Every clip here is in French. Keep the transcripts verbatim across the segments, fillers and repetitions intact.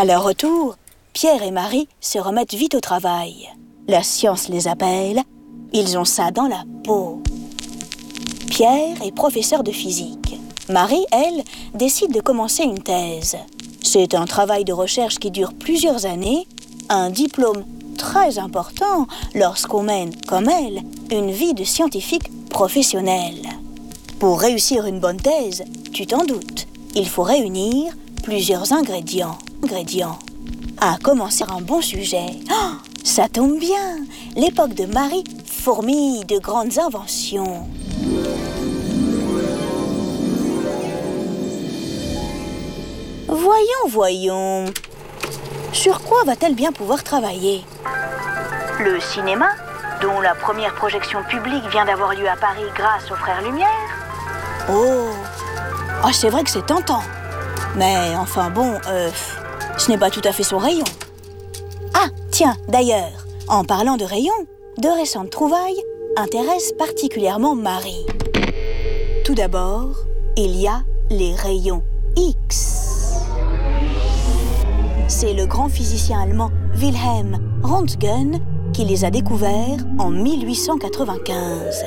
À leur retour, Pierre et Marie se remettent vite au travail. La science les appelle, ils ont ça dans la peau. Pierre est professeur de physique. Marie, elle, décide de commencer une thèse. C'est un travail de recherche qui dure plusieurs années, un diplôme très important lorsqu'on mène, comme elle, une vie de scientifique professionnelle. Pour réussir une bonne thèse, tu t'en doutes, il faut réunir plusieurs ingrédients. ingrédients. À commencer un bon sujet. Oh, ça tombe bien, l'époque de Marie fourmille de grandes inventions. Voyons, voyons. Sur quoi va-t-elle bien pouvoir travailler? Le cinéma, dont la première projection publique vient d'avoir lieu à Paris grâce aux Frères Lumière? Oh, oh c'est vrai que c'est tentant. Mais enfin bon, euh, ce n'est pas tout à fait son rayon. Ah, tiens, d'ailleurs, en parlant de rayons, de récentes trouvailles intéressent particulièrement Marie. Tout d'abord, il y a les rayons X. C'est le grand physicien allemand Wilhelm Röntgen qui les a découverts en mille huit cent quatre-vingt-quinze.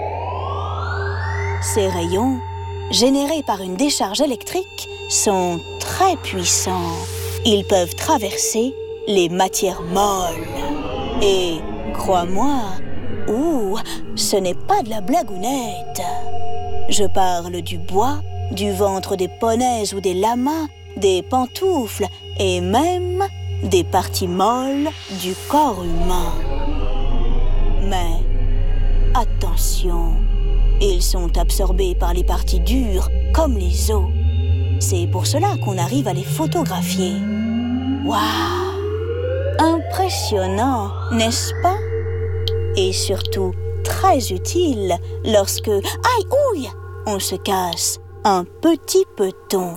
Ces rayons, générés par une décharge électrique, sont très puissants. Ils peuvent traverser les matières molles. Et, crois-moi, ouh, ce n'est pas de la blagounette. Je parle du bois, du ventre des poneys ou des lamas, des pantoufles et même des parties molles du corps humain. Mais attention, ils sont absorbés par les parties dures comme les os. C'est pour cela qu'on arrive à les photographier. Waouh! Impressionnant, n'est-ce pas? Et surtout très utile lorsque, aïe, ouille, on se casse un petit peton.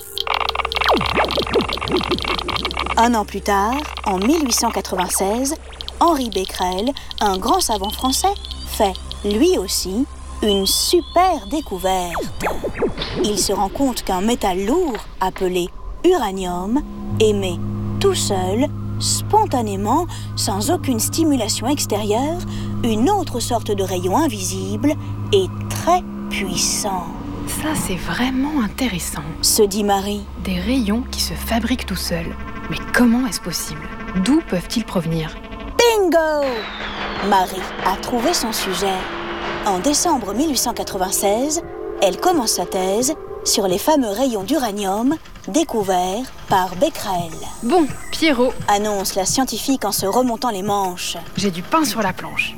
Un an plus tard, en mille huit cent quatre-vingt-seize, Henri Becquerel, un grand savant français, fait, lui aussi, une super découverte. Il se rend compte qu'un métal lourd, appelé uranium, émet tout seul, spontanément, sans aucune stimulation extérieure, une autre sorte de rayon invisible et très puissant. Ça, c'est vraiment intéressant. Se dit Marie. Des rayons qui se fabriquent tout seuls. Mais comment est-ce possible? D'où peuvent-ils provenir? Bingo! Marie a trouvé son sujet. En décembre mille huit cent quatre-vingt-seize, elle commence sa thèse sur les fameux rayons d'uranium découverts par Becquerel. Bon, Pierrot, annonce la scientifique en se remontant les manches. J'ai du pain sur la planche.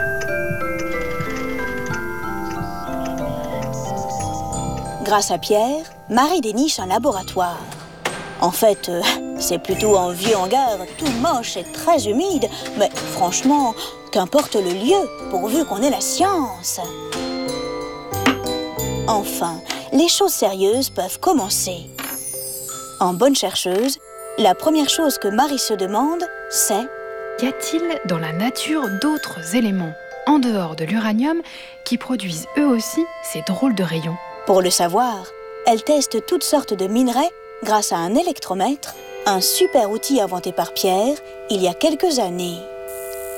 Grâce à Pierre, Marie déniche un laboratoire. En fait, euh, c'est plutôt un vieux hangar tout moche et très humide, mais franchement, qu'importe le lieu, pourvu qu'on ait la science. Enfin, les choses sérieuses peuvent commencer. En bonne chercheuse, la première chose que Marie se demande, c'est: y a-t-il dans la nature d'autres éléments, en dehors de l'uranium, qui produisent eux aussi ces drôles de rayons? Pour le savoir, elle teste toutes sortes de minerais grâce à un électromètre, un super outil inventé par Pierre il y a quelques années.